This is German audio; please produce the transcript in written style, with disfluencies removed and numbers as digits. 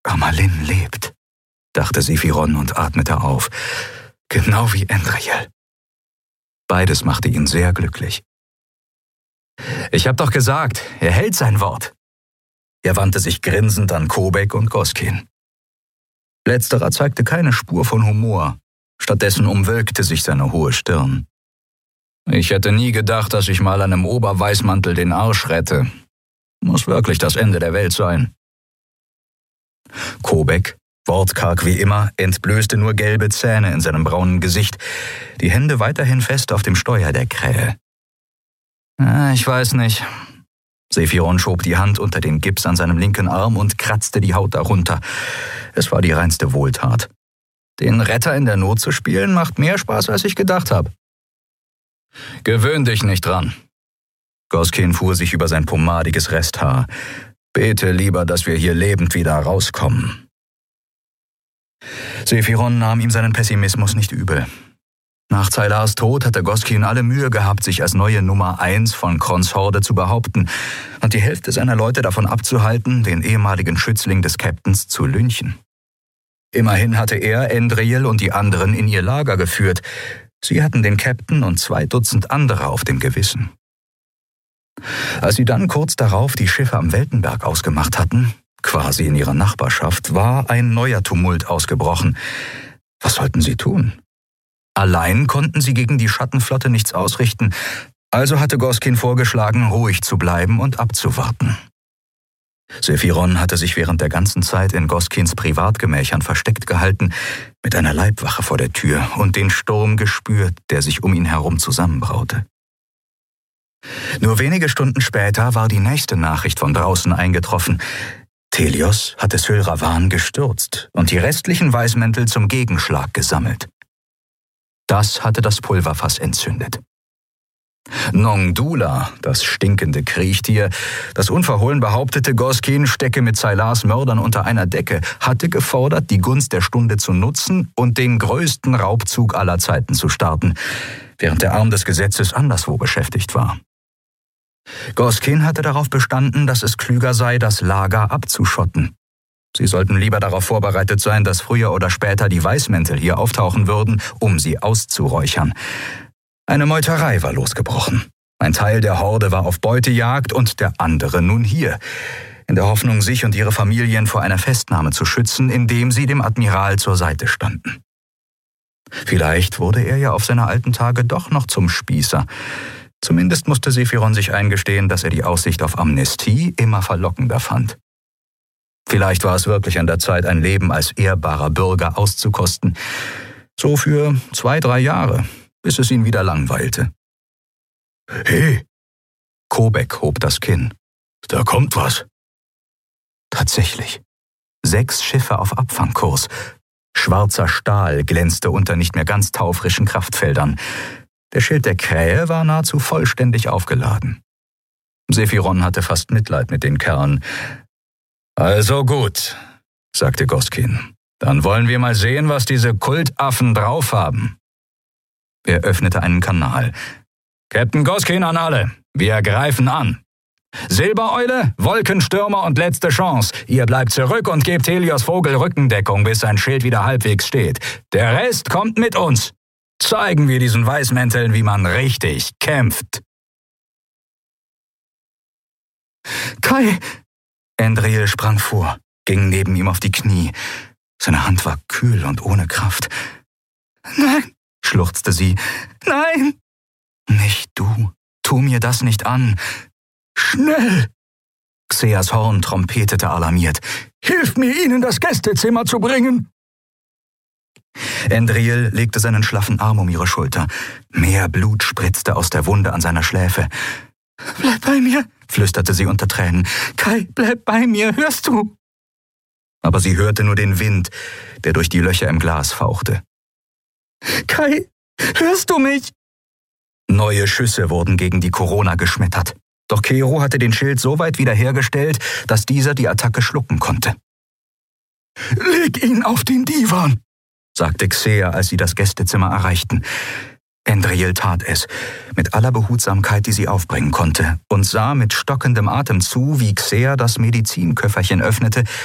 Amalin lebt, dachte Sephiron und atmete auf, genau wie Endriel. Beides machte ihn sehr glücklich. »Ich hab doch gesagt, er hält sein Wort.« Er wandte sich grinsend an Kobek und Goskin. Letzterer zeigte keine Spur von Humor, stattdessen umwölkte sich seine hohe Stirn. »Ich hätte nie gedacht, dass ich mal einem Oberweißmantel den Arsch rette. Muss wirklich das Ende der Welt sein.« Kobek, wortkarg wie immer, entblößte nur gelbe Zähne in seinem braunen Gesicht, die Hände weiterhin fest auf dem Steuer der Krähe. »Ich weiß nicht.« Sephiron schob die Hand unter den Gips an seinem linken Arm und kratzte die Haut darunter. Es war die reinste Wohltat. Den Retter in der Not zu spielen, macht mehr Spaß, als ich gedacht habe. »Gewöhn dich nicht dran.« Goskin fuhr sich über sein pomadiges Resthaar. »Bete lieber, dass wir hier lebend wieder rauskommen.« Sephiron nahm ihm seinen Pessimismus nicht übel. Nach Zailars Tod hatte Goskin alle Mühe gehabt, sich als neue Nummer 1 von Krons Horde zu behaupten und die Hälfte seiner Leute davon abzuhalten, den ehemaligen Schützling des Captains zu lynchen. Immerhin hatte er Endriel und die anderen in ihr Lager geführt. Sie hatten den Captain und 2 Dutzend andere auf dem Gewissen. Als sie dann kurz darauf die Schiffe am Weltenberg ausgemacht hatten, quasi in ihrer Nachbarschaft, war ein neuer Tumult ausgebrochen. Was sollten sie tun? Allein konnten sie gegen die Schattenflotte nichts ausrichten, also hatte Goskin vorgeschlagen, ruhig zu bleiben und abzuwarten. Sephiron hatte sich während der ganzen Zeit in Goskins Privatgemächern versteckt gehalten, mit einer Leibwache vor der Tür und den Sturm gespürt, der sich um ihn herum zusammenbraute. Nur wenige Stunden später war die nächste Nachricht von draußen eingetroffen. Thelios hatte Sylravan gestürzt und die restlichen Weißmäntel zum Gegenschlag gesammelt. Das hatte das Pulverfass entzündet. Nongdula, das stinkende Kriechtier, das unverhohlen behauptete, Goskin stecke mit Zailars Mördern unter einer Decke, hatte gefordert, die Gunst der Stunde zu nutzen und den größten Raubzug aller Zeiten zu starten, während der Arm des Gesetzes anderswo beschäftigt war. Goskin hatte darauf bestanden, dass es klüger sei, das Lager abzuschotten. Sie sollten lieber darauf vorbereitet sein, dass früher oder später die Weißmäntel hier auftauchen würden, um sie auszuräuchern. Eine Meuterei war losgebrochen. Ein Teil der Horde war auf Beutejagd und der andere nun hier, in der Hoffnung, sich und ihre Familien vor einer Festnahme zu schützen, indem sie dem Admiral zur Seite standen. Vielleicht wurde er ja auf seine alten Tage doch noch zum Spießer. Zumindest musste Sephiron sich eingestehen, dass er die Aussicht auf Amnestie immer verlockender fand. Vielleicht war es wirklich an der Zeit, ein Leben als ehrbarer Bürger auszukosten. So für 2-3 Jahre, bis es ihn wieder langweilte. »Hey!« Kobek hob das Kinn. »Da kommt was!« Tatsächlich. 6 Schiffe auf Abfangkurs. Schwarzer Stahl glänzte unter nicht mehr ganz taufrischen Kraftfeldern. Der Schild der Krähe war nahezu vollständig aufgeladen. Sephiron hatte fast Mitleid mit den Kerlen. »Also gut«, sagte Goskin. »Dann wollen wir mal sehen, was diese Kultaffen drauf haben.« Er öffnete einen Kanal. »Captain Goskin an alle, wir greifen an. Silbereule, Wolkenstürmer und letzte Chance. Ihr bleibt zurück und gebt Helios Vogel Rückendeckung, bis sein Schild wieder halbwegs steht. Der Rest kommt mit uns. Zeigen wir diesen Weißmänteln, wie man richtig kämpft.« »Kai!« Endriel sprang vor, ging neben ihm auf die Knie. Seine Hand war kühl und ohne Kraft. »Nein«, schluchzte sie. »Nein!« »Nicht du. Tu mir das nicht an. Schnell!« Xeas Horn trompetete alarmiert. »Hilf mir, ihn in das Gästezimmer zu bringen!« Endriel legte seinen schlaffen Arm um ihre Schulter. Mehr Blut spritzte aus der Wunde an seiner Schläfe. »Bleib bei mir«, flüsterte sie unter Tränen. »Kai, bleib bei mir, hörst du?« Aber sie hörte nur den Wind, der durch die Löcher im Glas fauchte. »Kai, hörst du mich?« Neue Schüsse wurden gegen die Corona geschmettert. Doch Kero hatte den Schild so weit wiederhergestellt, dass dieser die Attacke schlucken konnte. »Leg ihn auf den Divan«, sagte Xea, als sie das Gästezimmer erreichten. Endriel tat es, mit aller Behutsamkeit, die sie aufbringen konnte, und sah mit stockendem Atem zu, wie Xea das Medizinköfferchen öffnete,